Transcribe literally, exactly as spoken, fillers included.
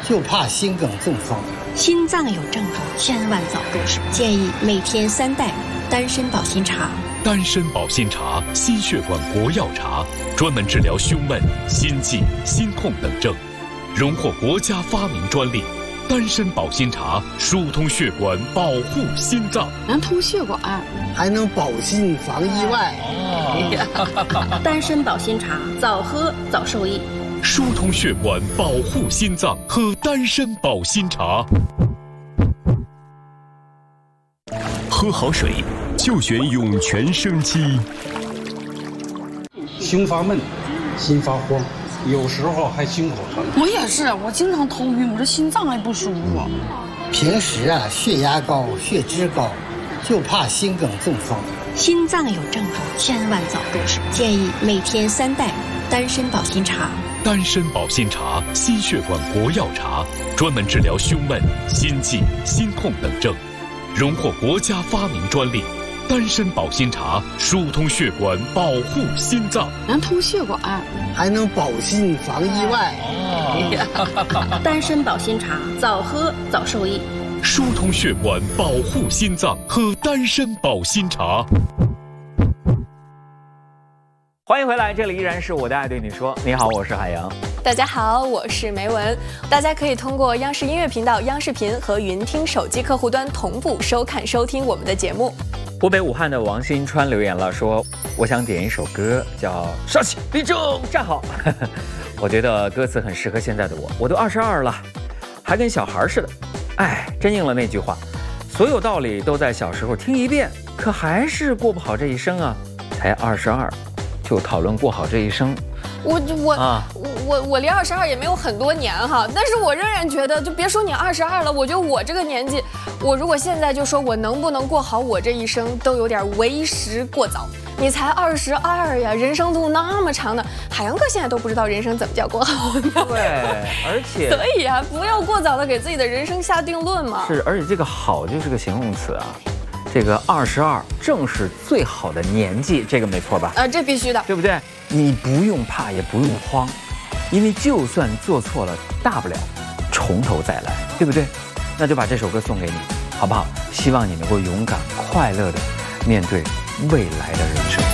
就怕心梗中风。 心脏有症状，千万早入手。建议每天三袋丹参保心茶。 丹参保心茶，心血管国药茶，专门治疗胸闷、心悸、心痛等症，荣获国家发明专利。丹参保心茶疏通血管，保护心脏， 能通血管， 还能保心防意外。 哦、丹参保心茶，早喝早受益。 疏通血管，保护心脏，喝丹参保心茶。 喝好水就选涌泉生机。 胸发闷，心发慌，有时候还心口疼。 我也是，我经常头晕，我这心脏还不舒服。 平时啊，血压高、血脂高，就怕心梗中风。 心脏有症状，千万早入手。建议每天三袋丹参保心茶。 丹参保心茶，心血管国药茶，专门治疗胸闷、心悸、心痛等症，荣获国家发明专利。丹参保心茶疏通血管，保护心脏， 能通血管， 还能保心防意外。 哦、丹参保心茶，早喝早受益。 疏通血管，保护心脏，喝丹参保心茶。 欢迎回来，这里依然是我的爱对你说。你好，我是海洋。 大家好，我是梅文。大家可以通过央视音乐频道、央视频和云听手机客户端同步收看收听我们的节目。 湖北武汉的王新川留言了，说我想点一首歌，叫《稍息立正站好》。我觉得歌词很适合现在的我，我都二十二了，还跟小孩似的。哎，真应了那句话，所有道理都在小时候听一遍，可还是过不好这一生啊。才二十二，就讨论过好这一生。 我我、 啊、 我我离二十二也没有很多年哈，但是我仍然觉得，就别说你二十二了，我觉得我这个年纪，我如果现在就说我能不能过好我这一生，都有点为时过早。你才二十二呀，人生路那么长呢，海洋哥现在都不知道人生怎么叫过好呢。 对，而且所以啊，不要过早的给自己的人生下定论嘛。 是，而且这个好就是个形容词啊。这个二十二正是最好的年纪，这个没错吧？ 啊，这必须的， 对不对？你不用怕，也不用慌，因为就算做错了，大不了从头再来，对不对？那就把这首歌送给你，好不好？希望你能够勇敢、快乐的面对未来的人生。